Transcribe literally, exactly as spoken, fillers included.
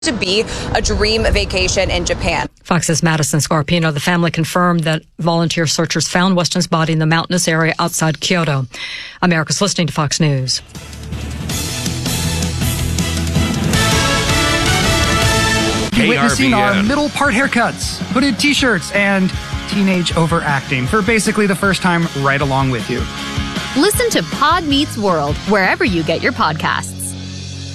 to be a dream vacation in Japan. Fox's Madison Scarpino. The family confirmed that volunteer searchers found Weston's body in the mountainous area outside Kyoto. America's listening to Fox News. Witnessing our middle part haircuts, hooded t-shirts, and teenage overacting for basically the first time right along with you. Listen to Pod Meets World wherever you get your podcasts.